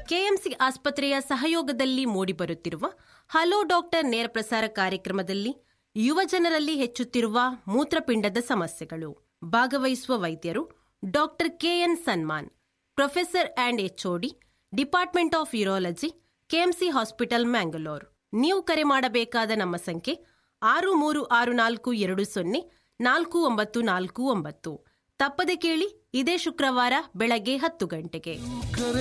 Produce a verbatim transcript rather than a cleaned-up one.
KMC ಆಸ್ಪತ್ರೆಯ ಸಹಯೋಗದಲ್ಲಿ ಮೂಡಿಬರುತ್ತಿರುವ hello doctor ನೇರ ಪ್ರಸಾರ ಕಾರ್ಯಕ್ರಮದಲ್ಲಿ ಯುವ ಜನರಲ್ಲಿ ಹೆಚ್ಚುತ್ತಿರುವ ಮೂತ್ರಪಿಂಡದ ಸಮಸ್ಯೆಗಳು. ಭಾಗವಹಿಸುವ ವೈದ್ಯರು doctor K N Samman, professor and HOD, department of urology, KMC hospital, Mangalore. ನೀವು ಕರೆ ಮಾಡಬೇಕಾದ ನಮ್ಮ ಸಂಖ್ಯೆ ಆರು ಮೂರು ಆರು ನಾಲ್ಕು ಎರಡು ಸೊನ್ನೆ ನಾಲ್ಕು ಒಂಬತ್ತು ನಾಲ್ಕು ಒಂಬತ್ತು. ತಪ್ಪದೆ ಕೇಳಿ, ಇದೇ ಶುಕ್ರವಾರ ಬೆಳಗ್ಗೆ ಹತ್ತು ಗಂಟೆಗೆ.